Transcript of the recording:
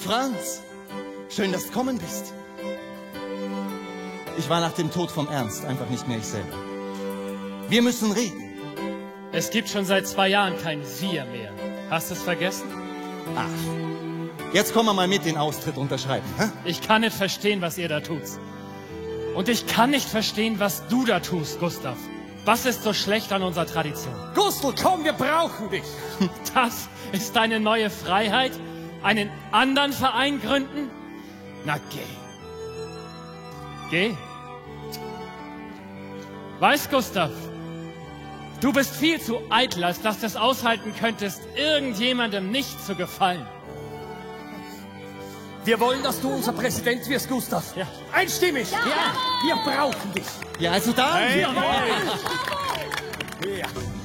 Franz, schön, dass du gekommen bist. Ich war nach dem Tod vom Ernst einfach nicht mehr ich selber. Wir müssen reden. Es gibt schon seit 2 Jahren kein Wir mehr. Hast du es vergessen? Ach, jetzt kommen wir mal mit, den Austritt unterschreiben. Hä? Ich kann nicht verstehen, was ihr da tut. Und ich kann nicht verstehen, was du da tust, Gustav. Was ist so schlecht an unserer Tradition? Gustl, komm, wir brauchen dich. Das ist deine neue Freiheit? Einen anderen Verein gründen? Na, geh. Geh. Weißt, Gustav, du bist viel zu eitel, als dass du es aushalten könntest, irgendjemandem nicht zu gefallen. Wir wollen, dass du unser Präsident wirst, Gustav. Ja. Einstimmig. Ja. Wir brauchen dich. Ja, also dann. Jawohl. Ja.